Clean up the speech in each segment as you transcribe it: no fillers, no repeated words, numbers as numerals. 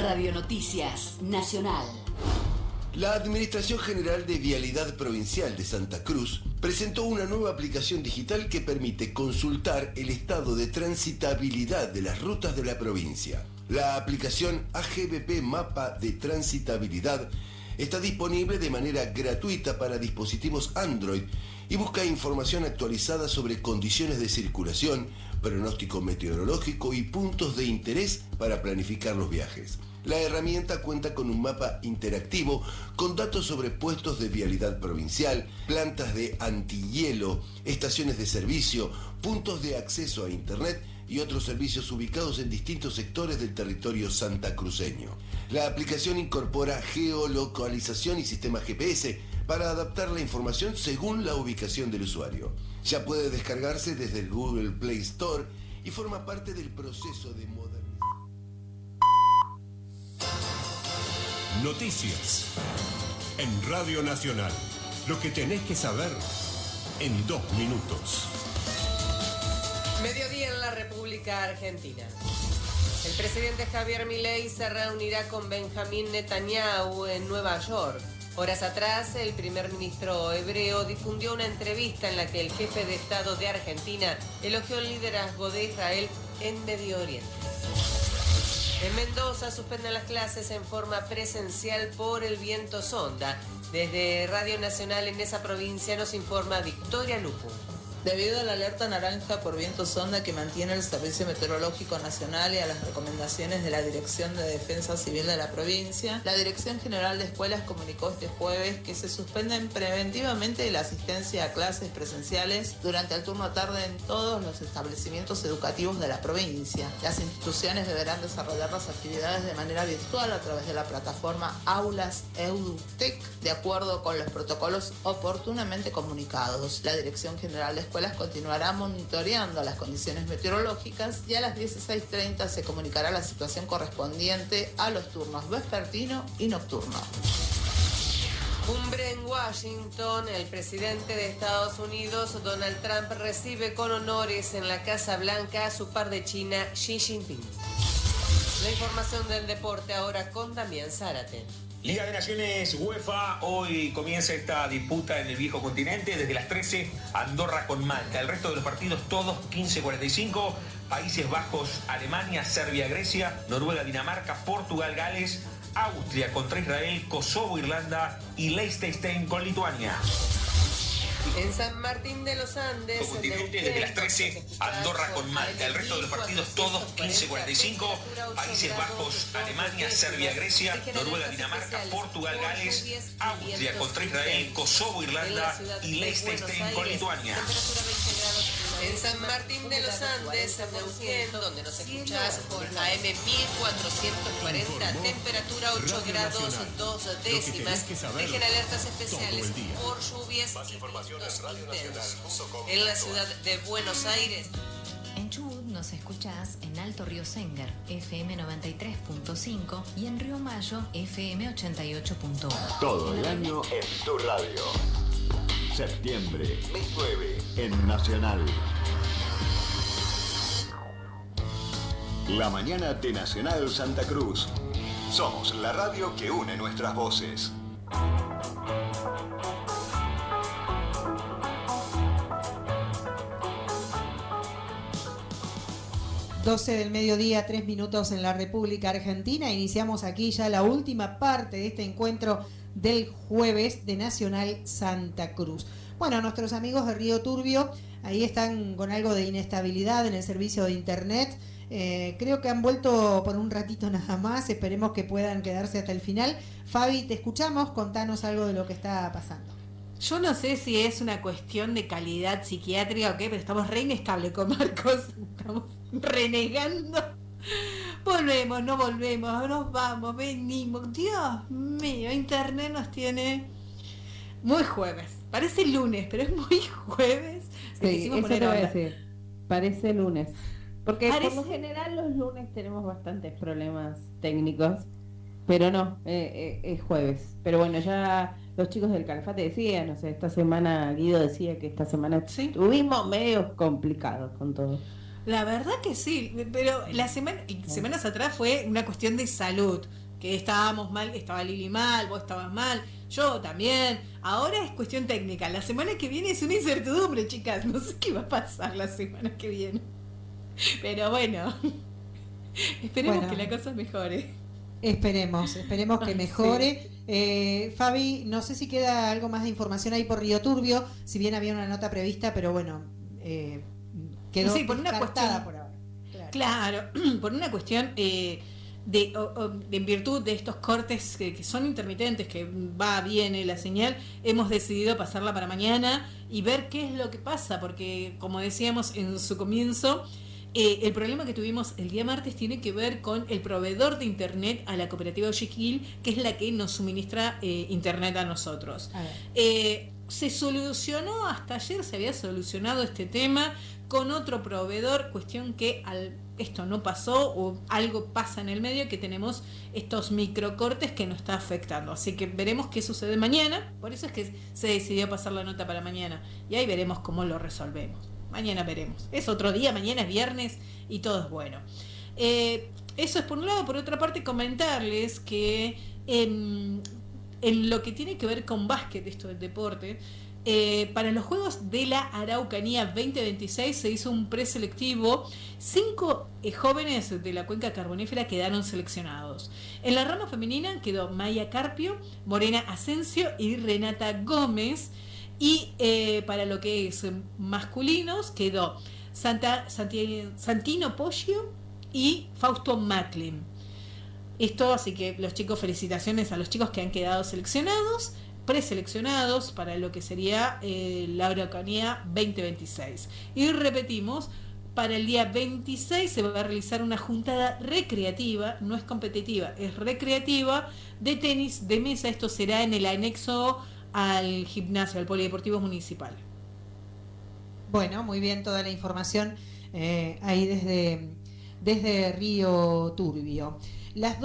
Radio Noticias Nacional. La Administración General de Vialidad Provincial de Santa Cruz presentó una nueva aplicación digital que permite consultar el estado de transitabilidad de las rutas de la provincia. La aplicación AGVP Mapa de Transitabilidad está disponible de manera gratuita para dispositivos Android y busca información actualizada sobre condiciones de circulación, pronóstico meteorológico y puntos de interés para planificar los viajes. La herramienta cuenta con un mapa interactivo con datos sobre puestos de vialidad provincial, plantas de antihielo, estaciones de servicio, puntos de acceso a Internet y otros servicios ubicados en distintos sectores del territorio santacruceño. La aplicación incorpora geolocalización y sistema GPS para adaptar la información según la ubicación del usuario. Ya puede descargarse desde el Google Play Store y forma parte del proceso de modernización. Noticias en Radio Nacional. Lo que tenés que saber en 2 minutos. Mediodía en la República Argentina. El presidente Javier Milei se reunirá con Benjamín Netanyahu en Nueva York. Horas atrás, el primer ministro hebreo difundió una entrevista en la que el jefe de Estado de Argentina elogió el liderazgo de Israel en Medio Oriente. En Mendoza suspenden las clases en forma presencial por el viento sonda. Desde Radio Nacional en esa provincia nos informa Victoria Lupu. Debido a la alerta naranja por viento sonda que mantiene el Servicio Meteorológico Nacional y a las recomendaciones de la Dirección de Defensa Civil de la provincia, la Dirección General de Escuelas comunicó este jueves que se suspenden preventivamente la asistencia a clases presenciales durante el turno tarde en todos los establecimientos educativos de la provincia. Las instituciones deberán desarrollar las actividades de manera virtual a través de la plataforma Aulas EduTech, de acuerdo con los protocolos oportunamente comunicados. La Dirección General de Escuelas continuará monitoreando las condiciones meteorológicas y a las 16:30 se comunicará la situación correspondiente a los turnos vespertino y nocturno. Cumbre en Washington. El presidente de Estados Unidos, Donald Trump, recibe con honores en la Casa Blanca a su par de China, Xi Jinping. La información del deporte ahora con Damián Zárate. Liga de Naciones UEFA, hoy comienza esta disputa en el viejo continente, desde las 13, Andorra con Malta. El resto de los partidos todos 15:45, Países Bajos, Alemania, Serbia, Grecia, Noruega, Dinamarca, Portugal, Gales, Austria contra Israel, Kosovo, Irlanda y Liechtenstein con Lituania. En San Martín de los Andes, continente, desde las 13, Andorra con Malta. El resto de los partidos todos 15:45, Países Bajos, Alemania, Serbia, Grecia, Noruega, Dinamarca, Portugal, Gales, Austria contra Israel, Kosovo, Irlanda y Liechtenstein con Lituania. En San Martín de los Andes, Neuquén, donde nos escuchás por AM 1440, temperatura 8 grados 2 décimas. Rigen alertas especiales por lluvias y vientos intensos. En la ciudad de Buenos Aires. En Chubut nos escuchás en Alto Río Senger, FM 93.5 y en Río Mayo, FM 88.1. Todo el año en tu radio. Septiembre, mes 9, en Nacional. La mañana de Nacional Santa Cruz. Somos la radio que une nuestras voces. Doce del mediodía, 3 minutos en la República Argentina. Iniciamos aquí ya la última parte de este encuentro del jueves de Nacional Santa Cruz. Bueno, nuestros amigos de Río Turbio ahí están con algo de inestabilidad en el servicio de internet. Creo que han vuelto por un ratito nada más. Esperemos que puedan quedarse hasta el final. Fabi, te escuchamos. Contanos algo de lo que está pasando. Yo no sé si es una cuestión de calidad psiquiátrica o qué, pero estamos re inestables con Marcos. Estamos renegando. Volvemos, no volvemos, nos vamos, venimos. Dios mío, internet nos tiene muy jueves. Parece lunes, pero es muy jueves. Sí, eso te voy a decir. Parece lunes. Porque por lo general los lunes tenemos bastantes problemas técnicos, pero no, es jueves. Pero bueno, ya los chicos del Calafate decían, esta semana Guido decía que esta semana estuvimos medio complicados con todo. La verdad que sí, pero semanas atrás fue una cuestión de salud, que estábamos mal, estaba Lili mal, vos estabas mal, yo también. Ahora es cuestión técnica. La semana que viene es una incertidumbre, chicas. No sé qué va a pasar la semana que viene. Pero bueno, esperemos que la cosa mejore. Esperemos que mejore. Sí. Fabi, no sé si queda algo más de información ahí por Río Turbio, si bien había una nota prevista, pero bueno, quedó por una cuestión por ahora. Claro, por una cuestión en virtud de estos cortes que son intermitentes, que va, viene la señal, hemos decidido pasarla para mañana y ver qué es lo que pasa, porque como decíamos en su comienzo, el problema que tuvimos el día martes tiene que ver con el proveedor de internet a la cooperativa Oyequil, que es la que nos suministra internet a nosotros. Se solucionó, hasta ayer se había solucionado este tema con otro proveedor, cuestión que esto no pasó o algo pasa en el medio, que tenemos estos microcortes que nos está afectando. Así que veremos qué sucede mañana, por eso es que se decidió pasar la nota para mañana y ahí veremos cómo lo resolvemos. Mañana veremos. Es otro día, mañana es viernes y todo es bueno. Eso es por un lado. Por otra parte, comentarles que en lo que tiene que ver con básquet, esto del deporte, para los Juegos de la Araucanía 2026 se hizo un preselectivo. 5 jóvenes de la cuenca carbonífera quedaron seleccionados. En la rama femenina quedó Maya Carpio, Morena Asensio y Renata Gómez. Y para lo que es masculinos quedó Santino Poggio y Fausto Macklin. Esto, así que los chicos, felicitaciones a los chicos que han quedado seleccionados, preseleccionados para lo que sería la Araucanía 2026. Y repetimos, para el día 26 se va a realizar una juntada recreativa, no es competitiva, es recreativa, de tenis de mesa. Esto será en el anexo al gimnasio, al polideportivo municipal. Bueno, muy bien, toda la información ahí desde Río Turbio. Las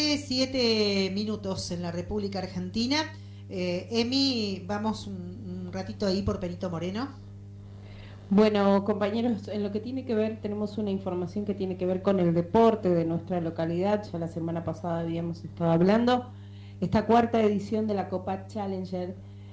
12:07 en la República Argentina. Emi, vamos un ratito ahí por Perito Moreno. Bueno, compañeros, en lo que tiene que ver, tenemos una información que tiene que ver con el deporte de nuestra localidad. Ya la semana pasada habíamos estado hablando. Esta cuarta edición de la Copa Challenger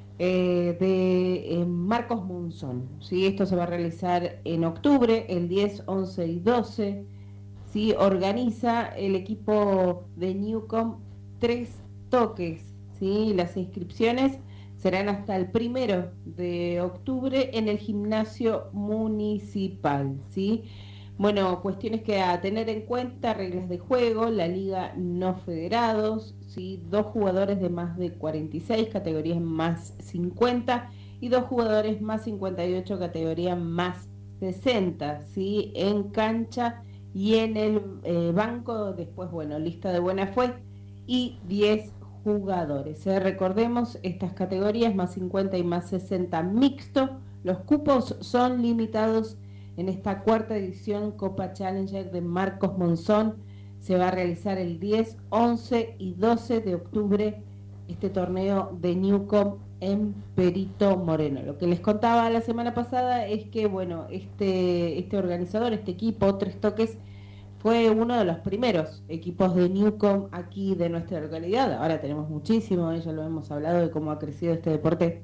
de Marcos Monzón, ¿sí? Esto se va a realizar en octubre, el 10, 11 y 12. ¿Sí? Organiza el equipo de Newcom 3 Toques. ¿Sí? Las inscripciones serán hasta el 1 de octubre en el gimnasio municipal. ¿Sí? Bueno, cuestiones que a tener en cuenta: reglas de juego, la liga no federados, ¿sí? 2 jugadores de más de 46, categorías más 50, y 2 jugadores más 58, categoría más 60, ¿sí? En cancha y en el banco. Después, bueno, lista de buena fe y 10 jugadores. Recordemos, estas categorías más 50 y más 60 mixto, los cupos son limitados. En esta cuarta edición Copa Challenger de Marcos Monzón se va a realizar el 10, 11 y 12 de octubre este torneo de Newcom en Perito Moreno. Lo que les contaba la semana pasada es que, bueno, este organizador, este equipo, 3 Toques, fue uno de los primeros equipos de Newcom aquí de nuestra localidad. Ahora tenemos muchísimo, ya lo hemos hablado de cómo ha crecido este deporte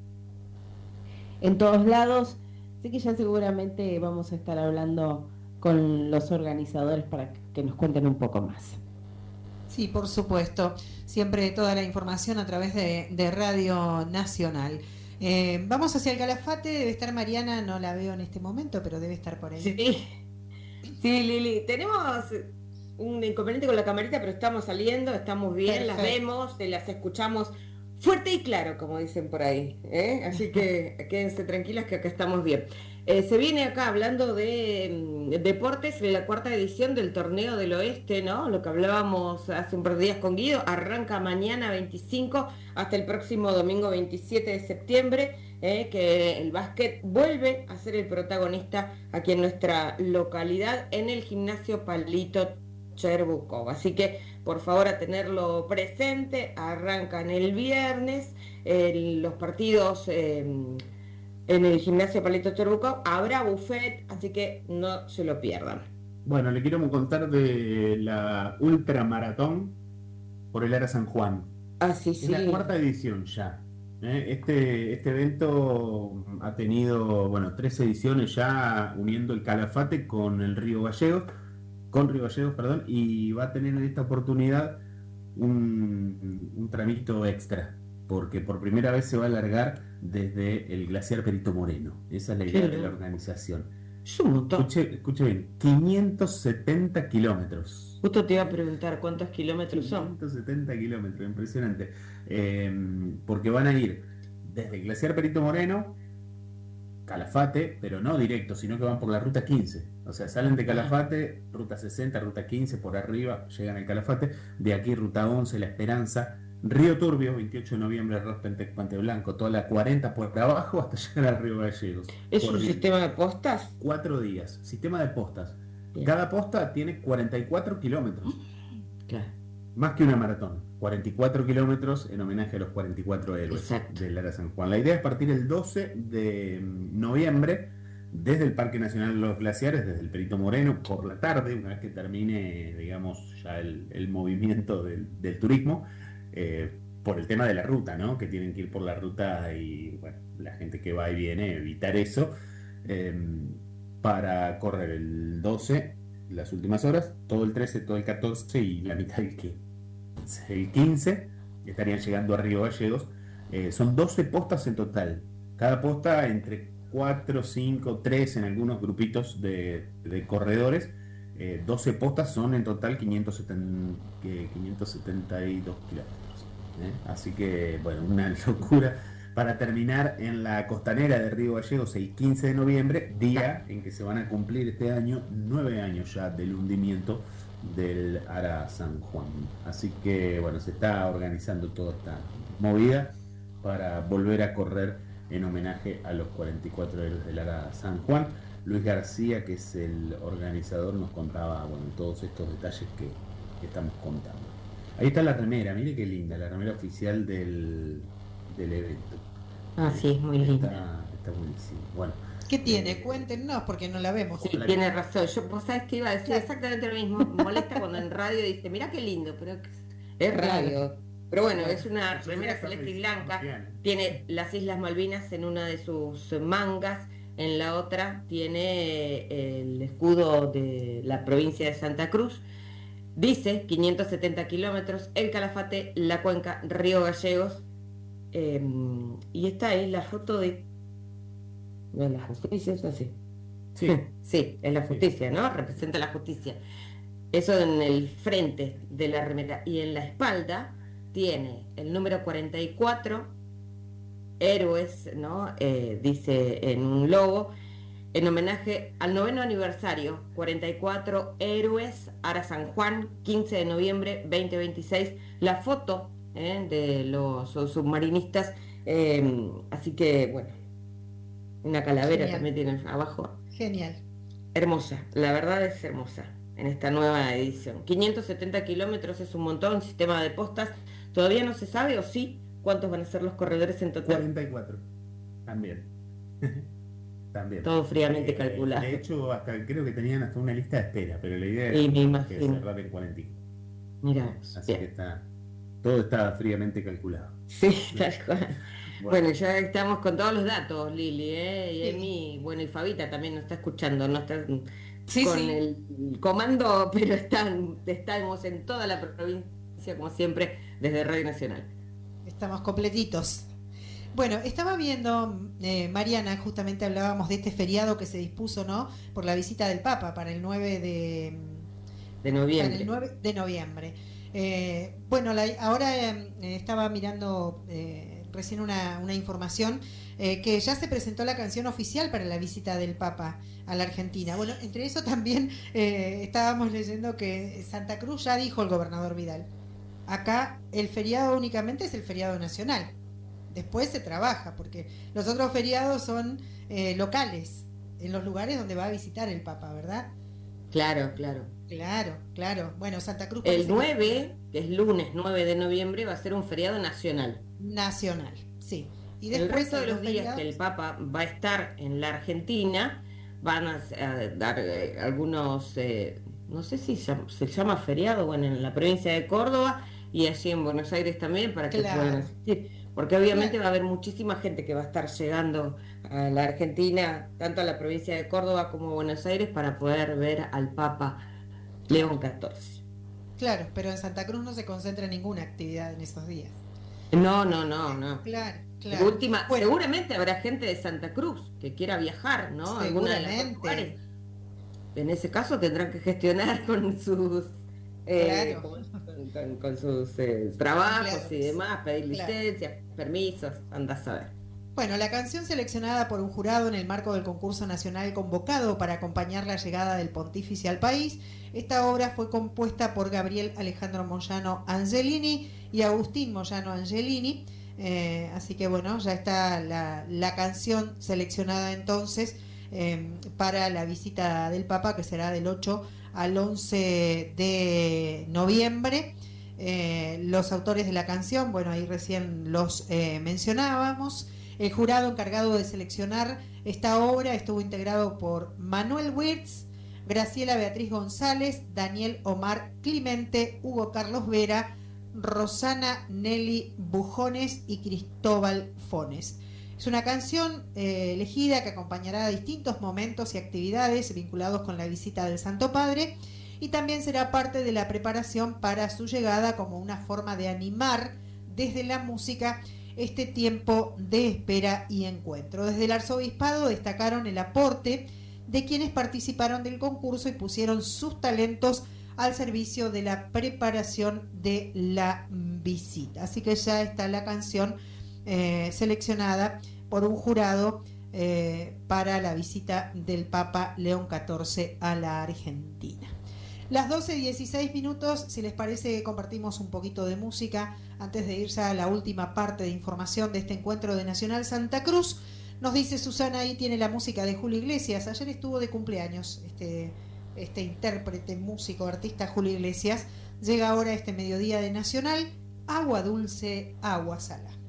en todos lados. Así que ya seguramente vamos a estar hablando con los organizadores para que nos cuenten un poco más. Sí, por supuesto. Siempre toda la información a través de Radio Nacional. Vamos hacia el Calafate. Debe estar Mariana, no la veo en este momento, pero debe estar por ahí. Sí, Lili. Tenemos un inconveniente con la camarita, pero estamos saliendo, estamos bien, perfecto. Las vemos, las escuchamos fuerte y claro, como dicen por ahí, así que quédense tranquilas que acá estamos bien. Se viene acá hablando de deportes en la cuarta edición del Torneo del Oeste, ¿no? Lo que hablábamos hace un par de días con Guido, arranca mañana 25 hasta el próximo domingo 27 de septiembre, que el básquet vuelve a ser el protagonista aquí en nuestra localidad en el gimnasio Palito Cherburkov. Así que por favor a tenerlo presente. Arrancan el viernes los partidos en el gimnasio Palito Churruco. Habrá buffet, así que no se lo pierdan. Bueno, le quiero contar de la ultramaratón por el Ara San Juan. Sí. Es la 4ª edición ya. Este evento ha tenido, 3 ediciones ya, uniendo el Calafate con Río Gallegos, y va a tener en esta oportunidad un tramito extra, porque por primera vez se va a alargar desde el glaciar Perito Moreno. Esa es la idea de la organización. Es un montón. Escuche bien, 570 kilómetros. Justo te iba a preguntar cuántos kilómetros son. 570 kilómetros, impresionante. Porque van a ir desde el glaciar Perito Moreno, Calafate, pero no directo, sino que van por la ruta 15. O sea, salen de Calafate, ruta 60, ruta 15, por arriba, llegan al Calafate. De aquí ruta 11, La Esperanza, Río Turbio, 28 de noviembre, Arroz Puente Blanco, toda la 40 por abajo hasta llegar al Río Gallegos. ¿Es un sistema de postas? 4 días, sistema de postas. Bien. Cada posta tiene 44 kilómetros. Claro. Más que una maratón. 44 kilómetros en homenaje a los 44 héroes del Ara San Juan. La idea es partir el 12 de noviembre desde el Parque Nacional de los Glaciares, desde el Perito Moreno, por la tarde, una vez que termine, digamos, ya el movimiento del turismo, por el tema de la ruta, ¿no? Que tienen que ir por la ruta y, bueno, la gente que va y viene, evitar eso, para correr el 12, las últimas horas, todo el 13, todo el 14 y la mitad del 15, estarían llegando a Río Gallegos. Son 12 postas en total, cada posta entre 4, 5, 3 en algunos grupitos de corredores. 12 postas son en total 572 kilómetros. Así que, bueno, una locura para terminar en la costanera de Río Gallegos el 15 de noviembre, día en que se van a cumplir este año 9 años ya del hundimiento del Ara San Juan. Así que, bueno, se está organizando toda esta movida para volver a correr en homenaje a los 44 héroes del Ara San Juan. Luis García, que es el organizador, nos contaba, bueno, todos estos detalles que estamos contando. Ahí está la remera, mire qué linda, la remera oficial del evento. Sí, es muy linda. Está buenísimo. Bueno. ¿Qué tiene? Cuéntenos porque no la vemos. Sí, tiene razón. Vos sabés que iba a decir exactamente lo mismo. Me molesta cuando en radio dice, mirá qué lindo, pero es radio. Pero bueno, es una remera celeste y blanca. Tiene las Islas Malvinas en una de sus mangas. En la otra tiene el escudo de la provincia de Santa Cruz. Dice 570 kilómetros, el Calafate, la Cuenca, Río Gallegos. Y esta es la foto de la justicia, es así. Sí, sí, es la justicia, ¿no? Representa la justicia. Eso en el frente de la remera. Y en la espalda tiene el número 44, héroes, ¿no? Dice en un logo, en homenaje al 9º aniversario, 44 héroes, Ara San Juan, 15 de noviembre 2026. La foto de los submarinistas, así que, bueno, una calavera. Genial. También tiene abajo. Genial. Hermosa, la verdad es hermosa en esta nueva edición. 570 kilómetros es un montón, sistema de postas. Todavía no se sabe, o sí, cuántos van a ser los corredores en total. 44. También. También. Todo fríamente calculado. De hecho, hasta creo que tenían hasta una lista de espera, pero la idea es que cerrar en 45. Mira, así que todo está fríamente calculado. Sí, tal cual. Bueno, ya estamos con todos los datos, Lili, y Emi, bueno, y Fabita también nos está escuchando, no está con el comando, pero estamos en toda la provincia, como siempre, desde Radio Nacional. Estamos completitos. Bueno, estaba viendo, Mariana, justamente hablábamos de este feriado que se dispuso, ¿no? Por la visita del Papa para el 9 de noviembre. Para el 9 de noviembre. Bueno, ahora estaba mirando recién una información que ya se presentó la canción oficial para la visita del Papa a la Argentina. Bueno, entre eso también estábamos leyendo que Santa Cruz ya dijo el gobernador Vidal, acá el feriado únicamente es el feriado nacional, después se trabaja porque los otros feriados son locales, en los lugares donde va a visitar el Papa, ¿verdad? Claro. Bueno, Santa Cruz... El 9, que es lunes 9 de noviembre, va a ser un feriado nacional. Nacional, sí. Y el después resto de los días feriados, que el Papa va a estar en la Argentina, van a dar algunos, no sé si se llama feriado, bueno, en la provincia de Córdoba y allí en Buenos Aires también, para que puedan asistir. Porque obviamente va a haber muchísima gente que va a estar llegando a la Argentina, tanto a la provincia de Córdoba como a Buenos Aires, para poder ver al Papa León XIV. Claro, pero en Santa Cruz no se concentra ninguna actividad en esos días. No. Claro. De última, seguramente habrá gente de Santa Cruz que quiera viajar, ¿no? Alguna de las dos lugares. En ese caso tendrán que gestionar con sus con sus trabajos y demás, pedir licencias, permisos, anda a saber. Bueno, la canción seleccionada por un jurado en el marco del concurso nacional convocado para acompañar la llegada del pontífice al país, esta obra fue compuesta por Gabriel Alejandro Moyano Angelini y Agustín Moyano Angelini. Así que bueno, ya está la canción seleccionada entonces para la visita del Papa, que será del 8 al 11 de noviembre. Los autores de la canción, bueno, ahí recién los mencionábamos. El jurado encargado de seleccionar esta obra estuvo integrado por Manuel Wirtz, Graciela Beatriz González, Daniel Omar Clemente, Hugo Carlos Vera, Rosana Nelly Bujones y Cristóbal Fones. Es una canción elegida que acompañará a distintos momentos y actividades vinculados con la visita del Santo Padre, y también será parte de la preparación para su llegada como una forma de animar desde la música este tiempo de espera y encuentro. Desde el arzobispado destacaron el aporte de quienes participaron del concurso y pusieron sus talentos al servicio de la preparación de la visita. Así que ya está la canción seleccionada por un jurado para la visita del Papa León XIV a la Argentina. Las 12:16, si les parece, compartimos un poquito de música antes de irse a la última parte de información de este encuentro de Nacional Santa Cruz. Nos dice Susana, ahí tiene la música de Julio Iglesias. Ayer estuvo de cumpleaños este intérprete, músico, artista Julio Iglesias. Llega ahora este mediodía de Nacional, agua dulce, agua salada.